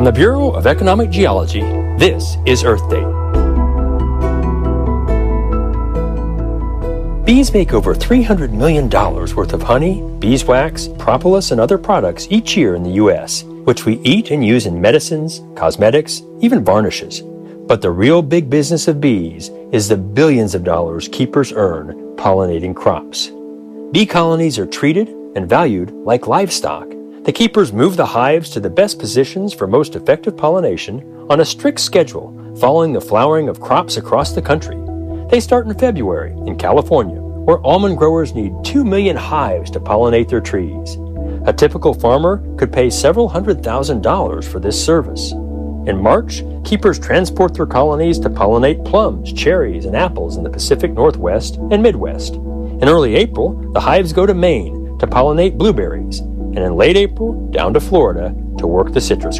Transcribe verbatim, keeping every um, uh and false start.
From the Bureau of Economic Geology, this is Earth Day. Bees make over three hundred million dollars worth of honey, beeswax, propolis, and other products each year in the U S, which we eat and use in medicines, cosmetics, even varnishes. But the real big business of bees is the billions of dollars keepers earn pollinating crops. Bee colonies are treated and valued like livestock. The keepers move the hives to the best positions for most effective pollination on a strict schedule following the flowering of crops across the country. They start in February in California, where almond growers need two million hives to pollinate their trees. A typical farmer could pay several hundred thousand dollars for this service. In March, keepers transport their colonies to pollinate plums, cherries, and apples in the Pacific Northwest and Midwest. In early April, the hives go to Maine to pollinate blueberries, and in late April, down to Florida to work the citrus